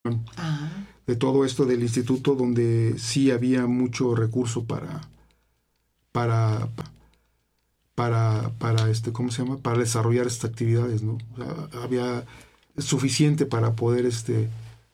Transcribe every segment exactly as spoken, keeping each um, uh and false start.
Ah. De todo esto del instituto, donde sí había mucho recurso para para para para este cómo se llama para desarrollar estas actividades, ¿no? O sea, había suficiente para poder este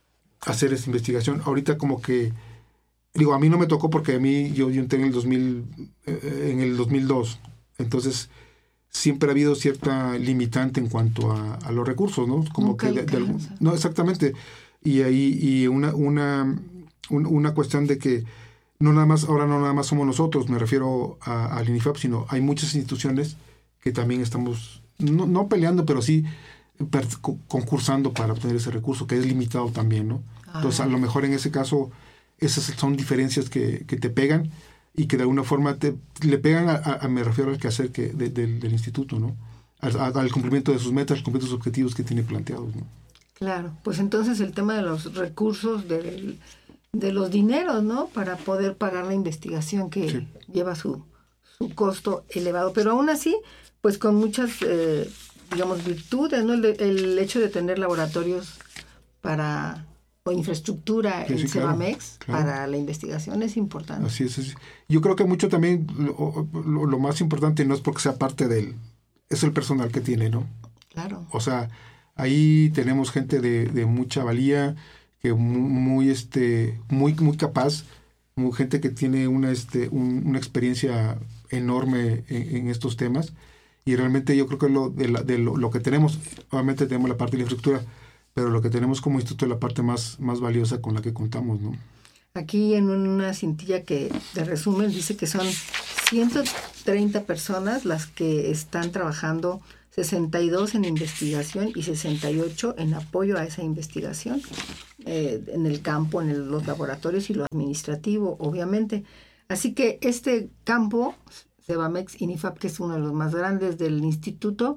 hacer esta investigación. Ahorita como que digo, a mí no me tocó porque a mí yo, yo entré en el dos mil eh, en el dos mil dos, entonces siempre ha habido cierta limitante en cuanto a, a los recursos, ¿no? Como Nunca que de, de algún, alcanza. no exactamente. Y ahí y una una un, una cuestión de que no nada más ahora no nada más somos nosotros, me refiero a, al INIFAP, sino hay muchas instituciones que también estamos no, no peleando, pero sí per, co, concursando para obtener ese recurso que es limitado también, ¿no? Ah. Entonces a lo mejor en ese caso esas son diferencias que, que te pegan y que de alguna forma te, le pegan a, a, a me refiero al quehacer que de, de, del instituto, ¿no? Al, al cumplimiento de sus metas, al cumplimiento de sus objetivos que tiene planteados, ¿no? Claro, pues entonces el tema de los recursos, de, de los dineros, ¿no? Para poder pagar la investigación que sí. lleva su, su costo elevado, pero aún así, pues con muchas, eh, digamos, virtudes, ¿no? El, el hecho de tener laboratorios para... o infraestructura sí, en sí, CEBAMEX claro, claro. para la investigación es importante. Así es, así. Yo creo que mucho también lo, lo, lo más importante no es porque sea parte del, es el personal que tiene, ¿no? Claro. O sea, ahí tenemos gente de, de mucha valía, que muy, muy este, muy, muy capaz, muy gente que tiene una, este, un, una experiencia enorme en, en estos temas, y realmente yo creo que lo, de, la, de lo, lo que tenemos, obviamente tenemos la parte de la infraestructura, pero lo que tenemos como instituto es la parte más, más valiosa con la que contamos, ¿no? Aquí en una cintilla que de resumen dice que son ciento treinta personas las que están trabajando, sesenta y dos en investigación y sesenta y ocho en apoyo a esa investigación, eh, en el campo, en el, los laboratorios y lo administrativo, obviamente. Así que este campo, CEBAMEX INIFAP, que es uno de los más grandes del instituto,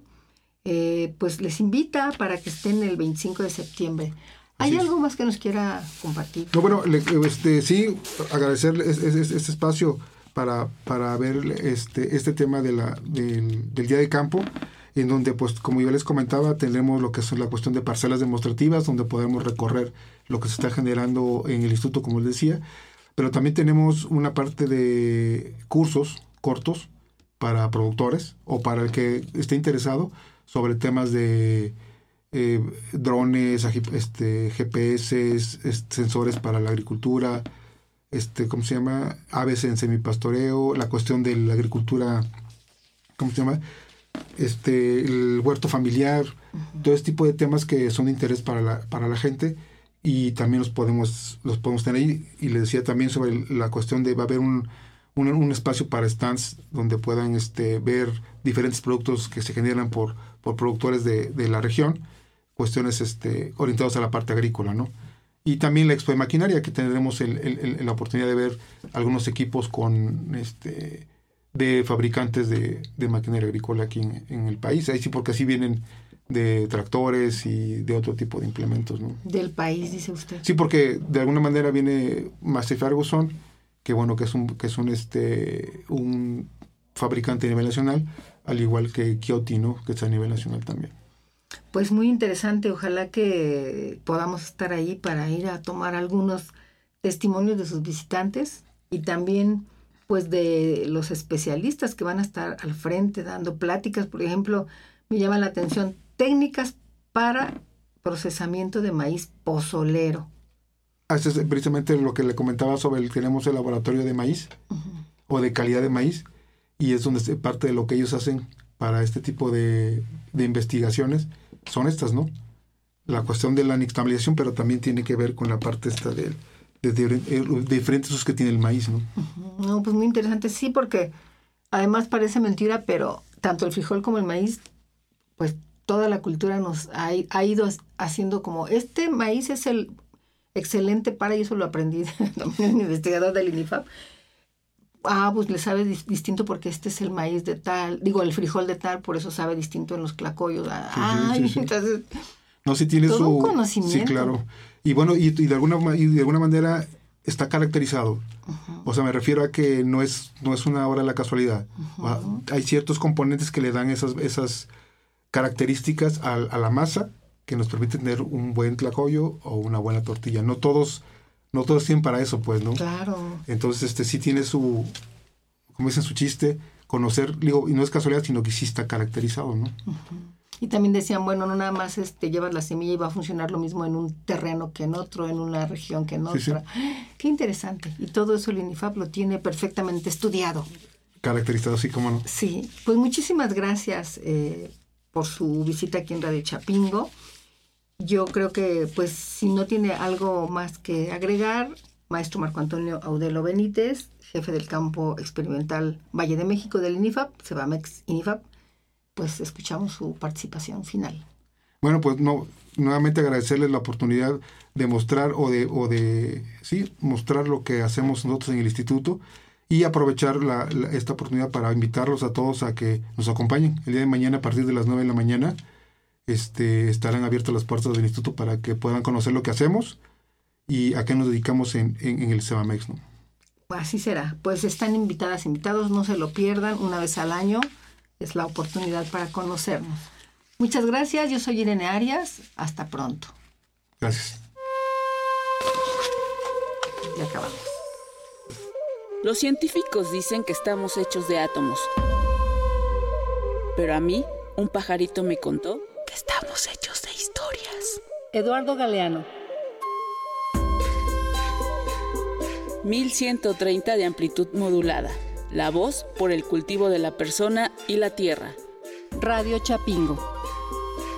Eh, pues les invita para que estén el veinticinco de septiembre. ¿Hay Así algo es. más que nos quiera compartir? No, bueno, le, este, sí, agradecerle este, este espacio para, para ver este, este tema de la, del, del Día de Campo, en donde, pues, como yo les comentaba, tenemos lo que es la cuestión de parcelas demostrativas, donde podemos recorrer lo que se está generando en el instituto, como les decía, pero también tenemos una parte de cursos cortos para productores o para el que esté interesado sobre temas de eh, drones, este, G P S, este, sensores para la agricultura, este, ¿cómo se llama? Aves en semipastoreo, la cuestión de la agricultura, ¿cómo se llama? Este, el huerto familiar, uh-huh. todo este tipo de temas que son de interés para la, para la gente, y también los podemos, los podemos tener ahí. Y les decía también sobre la cuestión de va a haber un Un, un espacio para stands donde puedan este, ver diferentes productos que se generan por, por productores de, de la región, cuestiones este, orientadas a la parte agrícola, ¿no? Y también la expo de maquinaria, que tendremos el, el, el, la oportunidad de ver algunos equipos con este, de fabricantes de, de maquinaria agrícola aquí en, en el país. Ahí sí, porque así vienen de tractores y de otro tipo de implementos, ¿no? Del país, dice usted. Sí, porque de alguna manera viene Massey Ferguson, que bueno, que es un que es un este un fabricante a nivel nacional, al igual que Kioti, ¿no? Que es a nivel nacional también. Pues muy interesante, ojalá que podamos estar ahí para ir a tomar algunos testimonios de sus visitantes y también pues de los especialistas que van a estar al frente dando pláticas. Por ejemplo, me llama la atención técnicas para procesamiento de maíz pozolero. Eso es precisamente lo que le comentaba sobre el tenemos el laboratorio de maíz uh-huh. o de calidad de maíz, y es donde se, parte de lo que ellos hacen para este tipo de, de investigaciones son estas, ¿no? La cuestión de la nixtamalización, pero también tiene que ver con la parte esta de, de, de, de, de diferentes usos que tiene el maíz, ¿no? Uh-huh. No, pues muy interesante, sí, porque además parece mentira, pero tanto el frijol como el maíz, pues toda la cultura nos ha, ha ido haciendo como, este maíz es el excelente para, y eso lo aprendí también un investigador del INIFAP. Ah, pues le sabe dis- distinto porque este es el maíz de tal, digo, el frijol de tal, por eso sabe distinto en los tlacoyos. Ah, sí, sí, sí, sí. entonces... No, sí tiene todo su... un conocimiento. Sí, claro. Y bueno, y, y, de, alguna, y de alguna manera está caracterizado. Uh-huh. O sea, me refiero a que no es, no es una obra de la casualidad. Uh-huh. O sea, hay ciertos componentes que le dan esas, esas características a, a la masa que nos permite tener un buen tlacoyo o una buena tortilla. No todos, no todos tienen para eso, pues, ¿no? Claro. Entonces, este sí tiene su, como dicen, su chiste, conocer, digo, y no es casualidad, sino que sí está caracterizado, ¿no? Uh-huh. Y también decían, bueno, no nada más este, llevas la semilla y va a funcionar lo mismo en un terreno que en otro, en una región que en otra. Sí, sí. Qué interesante. Y todo eso el INIFAP lo tiene perfectamente estudiado. Caracterizado, sí, cómo no. Sí, pues muchísimas gracias eh, por su visita aquí en Radio Chapingo. Yo creo que, pues, si no tiene algo más que agregar, maestro Marco Antonio Audelo Benítez, jefe del campo experimental Valle de México del INIFAP, Cebamex INIFAP, pues escuchamos su participación final. Bueno, pues no, nuevamente agradecerles la oportunidad de mostrar o de, o de sí, mostrar lo que hacemos nosotros en el instituto y aprovechar la, la, esta oportunidad para invitarlos a todos a que nos acompañen. El día de mañana a partir de las nueve de la mañana este, estarán abiertas las puertas del instituto para que puedan conocer lo que hacemos y a qué nos dedicamos en, en, en el Cebamex, ¿no? Así será. Pues están invitadas, invitados, no se lo pierdan, una vez al año. Es la oportunidad para conocernos. Muchas gracias. Yo soy Irene Arias. Hasta pronto. Gracias. Ya acabamos. Los científicos dicen que estamos hechos de átomos. Pero a mí, un pajarito me contó que estamos hechos de historias. Eduardo Galeano. mil ciento treinta de amplitud modulada. La voz por el cultivo de la persona y la tierra. Radio Chapingo.